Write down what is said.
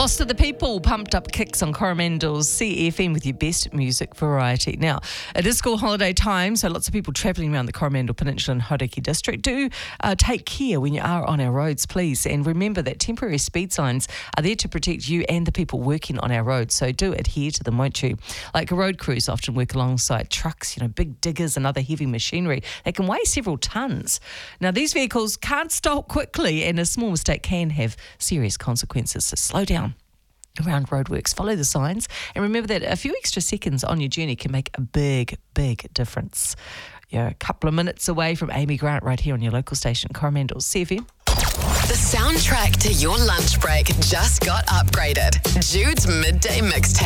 Boss to the People, pumped up kicks on Coromandel's CFM with your best music variety. Now, it is school holiday time, so lots of people travelling around the Coromandel Peninsula and Hauraki District. Do take care when you are on our roads, please. And remember that temporary speed signs are there to protect you and the people working on our roads, so do adhere to them, won't you? Like road crews often work alongside trucks, big diggers and other heavy machinery. They can weigh several tonnes. Now, these vehicles can't stop quickly, and a small mistake can have serious consequences, so slow down around roadworks, follow the signs, and remember that a few extra seconds on your journey can make a big difference. You're a couple of minutes away from Amy Grant right here on your local station, Coromandel's CFM. The soundtrack to your lunch break just got upgraded. Jude's Midday Mixtape.